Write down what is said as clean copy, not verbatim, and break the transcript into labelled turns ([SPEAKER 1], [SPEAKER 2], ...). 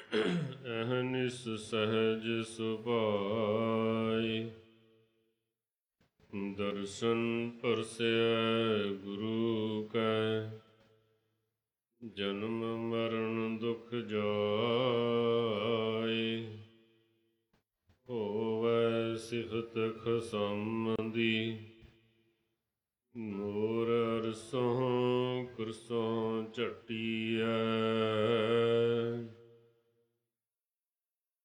[SPEAKER 1] ਅਹਨਿਸ ਸਹਿਜ ਸੁਭਾਈ। ਦਰਸ਼ਨ ਪਰਸੈ ਗੁਰੂ ਕੈ, ਜਨਮ ਮਰਨ ਦੁਖ ਜਾਇ। ਹੋਵੈ ਸਿਫਤ ਖਸਮ ਦੀ, ਮੋਰ ਅਰਸੋਂ ਕੁਰਸੋਂ ਝੱਟੀ